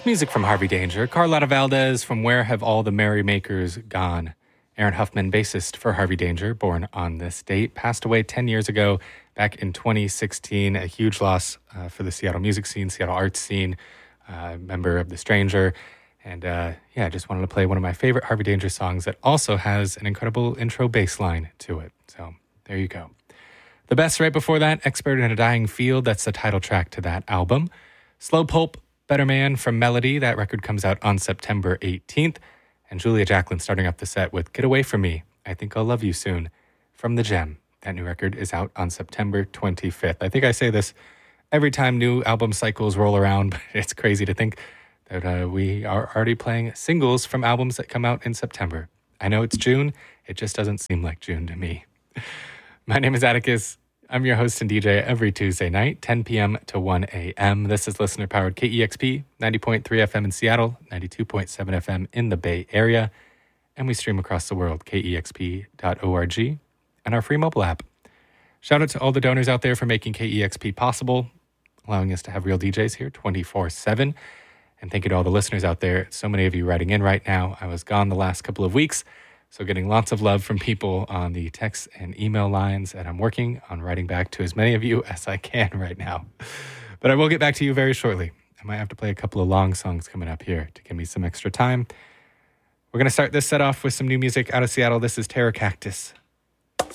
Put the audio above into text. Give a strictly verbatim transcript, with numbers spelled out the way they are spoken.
Music from Harvey Danger. Carlotta Valdez from Where Have All the Merrymakers Gone? Aaron Huffman, bassist for Harvey Danger, born on this date, passed away ten years ago, back in twenty sixteen. A huge loss uh, for the Seattle music scene, Seattle arts scene, uh, member of The Stranger. And uh, yeah, I just wanted to play one of my favorite Harvey Danger songs that also has an incredible intro bass line to it. So there you go. The best right before that, Expert in a Dying Field. That's the title track to that album. Slow Pulp, Better Man from Melody. That record comes out on September eighteenth. And Julia Jacklin starting up the set with Get Away From Me, I Think I'll Love You Soon from The Gem. That new record is out on September twenty-fifth. I think I say this every time new album cycles roll around, but it's crazy to think that uh, we are already playing singles from albums that come out in September. I know it's June. It just doesn't seem like June to me. My name is Atticus. I'm your host and D J every Tuesday night, ten p.m. to one a.m. This is listener-powered K E X P, ninety point three F M in Seattle, ninety-two point seven F M in the Bay Area, and we stream across the world, K E X P dot org, and our free mobile app. Shout out to all the donors out there for making K E X P possible, allowing us to have real D Js here twenty-four seven. And thank you to all the listeners out there. So many of you writing in right now. I was gone the last couple of weeks, so getting lots of love from people on the text and email lines, and I'm working on writing back to as many of you as I can right now. But I will get back to you very shortly. I might have to play a couple of long songs coming up here to give me some extra time. We're going to start this set off with some new music out of Seattle. This is Terror Cactus